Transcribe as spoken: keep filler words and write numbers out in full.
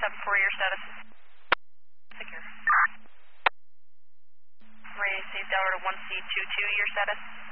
seven four, your status? Secure. Ray, saved hour to one C two two, your status?